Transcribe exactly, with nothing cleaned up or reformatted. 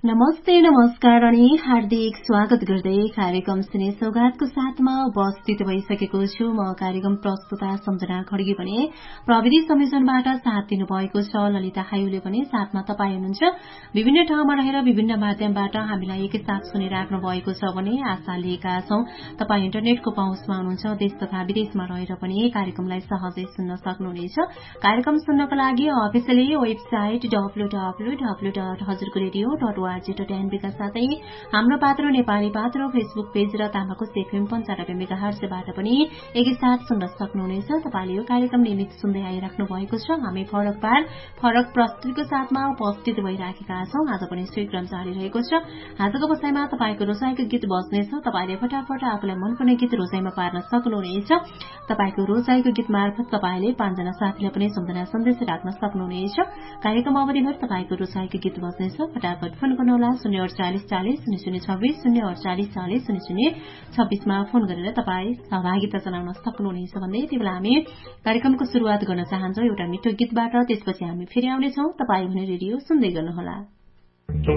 नमस्ते नमस्कार अनि हार्दिक स्वागत गर्दै कार्यक्रम सिने सौगातको साथमा उपस्थित भइसकेको छु म कार्यक्रम प्रस्तुता सम्झना खड्गी भने प्रविधि संयोजनबाट साथ दिनुभएको छ ललिता हायुले पनि साथमा तपाईँ हुनुहुन्छ। विभिन्न ठाउँमा रहेर विभिन्न माध्यमबाट हामीलाई एकैसाथ सुनिराख्नु भएको छ भने आशा लिएका छौं तपाईँ इन्टरनेटको पहुँचमा हुनुहुन्छ। देश तथा विदेशमा रहेर पनि कार्यक्रमलाई सहजै सुन्न सक्नुहुनेछ। कार्यक्रम सुन्नको लागि officially website W W W dot हजुरको रेडियो डट का साथै हाम्रो पात्रो नेपाली पात्रो फेसबुक पेज र तामाकोस एफएम पञ्चानब्बे मेगाहर्जबाट पनि एकैसाथ सुन्न सक्नुहुनेछ। तपाईले यो कार्यक्रम नियमित सुन्दै आइराख्नु भएको छ। हामी फरक पार फरक प्रस्तुतिको साथमा उपस्थित भइराखेका छौं। आज पनि स्वीक्रम जारी रहेको छ। आजको बसाइमा तपाईको रोजाइको गीत बज्नेछ। तपाईले फटाफट आफूलाई मनपर्ने गीत रोजाइमा पार्न सक्नुहुनेछ। तपाईको रोजाइको गीत मार्फत तपाईले पाँचजना साथीलाई पनि सम्झना सन्देश राख्न सक्नुहुनेछ। कार्यक्रम अवधिभर तपाईको रोजाइको गीत बज्नेछ। फटाफट फोन गर्नुहोला शून्य अडचालिस चालिस शून्य शून्य छब्बीस शून्य अडचालिस चालिस शून्य शून्य छब्बीसमा फोन गरेर तपाईँ सहभागिता जनाउन सक्नुहुनेछ भन्दै यति बेला हामी कार्यक्रमको शुरूआत गर्न चाहन्छौ एउटा मिठो गीतबाट। त्यसपछि हामी फेरि आउनेछौं। तपाईँ भने रेडियो सुन्दै गर्नुहोला।